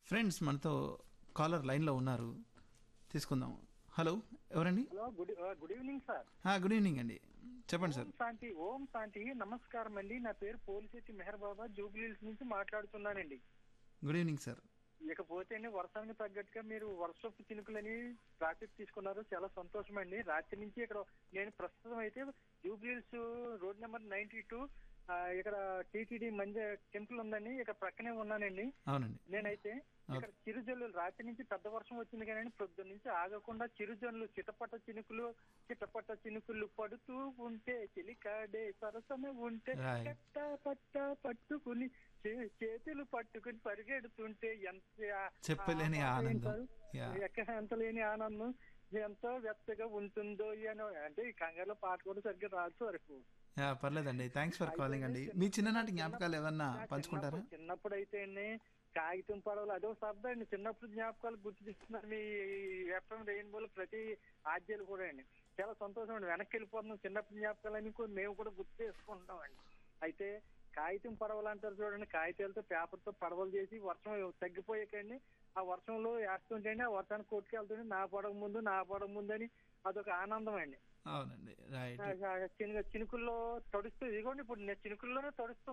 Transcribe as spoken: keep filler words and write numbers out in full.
Friends మనతో caller లైన్లో ఉన్నారు, తీసుకుందాం. హలో, ఎవరండి? Hello, good good evening sir. Good evening అండి, చెప్పండి సార్. ఓం శాంతి, ఓం శాంతి. నమస్కారం అండి. నా పేరు పోలిశెట్టి మెహర్ బాబా, జూబ్లీహిల్స్ నుంచి మాట్లాడుతున్నానండి. Good evening sir. ఇకపోతే వర్షానికి తగ్గట్టుగా మీరు వర్షపు చినుకులని ట్రాఫిక్ తీసుకున్నారు, చాలా సంతోషం అండి. రాత్రి నుంచి ఇక్కడ నేను ప్రస్తుతం అయితే Jubilee Hills road number ninety two ఇక్కడ టీటీడీ మంజ టెంపుల్ ఉందండి, ఇక్కడ ప్రక్కనే ఉన్నానండి. అవునండి. నేనైతే ఇక్కడ చిరుజల్లులు రాత్రి నుంచి పెద్ద వర్షం వచ్చింది కానీ పొద్దున్న నుంచి ఆగకుండా చిరుజల్లులు చిటపట చినుకులు చిటపట చినుకులు పడుతూ ఉంటే చిలికాడే సరసన ఉంటే Right. కట్ట పట్ట పట్టుకుని చే- చేతులు పట్టుకుని పరిగెడుతుంటే ఎంత చెప్పలేని ఆ పాట ఆనందం. ఏంటారు? Yeah. ఎక్కడ ఎంత లేని ఆనందం ఎంతో వెచ్చగా ఉంటుందో అని. అంటే ఈ కంగారులో పాట కూడా సరిగ్గా రాదు వరకు. యా, పర్లేదండి, థ్యాంక్స్ ఫర్ కాలింగ్ అండి. మీ చిన్ననాటి జ్ఞాపకాలు ఏమన్నా పంచుకుంటారా? చిన్నప్పుడు అయితే కాగితం పడవలు అదో సరదా అండి. చిన్నప్పుడు జ్ఞాపకాలు గుర్తు చేస్తున్నారు మీ ఎఫ్ఎం రెయిన్బోలో ప్రతి ఆద్యాలు కూడా అండి. చాలా సంతోషం అండి. వెనక్కి వెళ్ళిపోతున్నాం, చిన్నప్పుడు జ్ఞాపకాలని కూడా మేము కూడా గుర్తు చేసుకుంటాం అండి. అయితే కాగితం పడవలు అంటారు చూడండి, కాగితాలతో పేపర్తో పడవలు చేసి వర్షం తగ్గిపోయాకండి ఆ వర్షంలో వేస్తుంటండి, ఆ వర్షానికి కొట్టుకెళ్తుంటే నా పడవ ముందు నా పడవ ముందు అని అదొక ఆనందం అండి. అవునండి, రైట్. చినుకుల్లో తడుస్తూ ఇదిగోండి ఇప్పుడు నేను చినుకుల్లోనే తడుస్తూ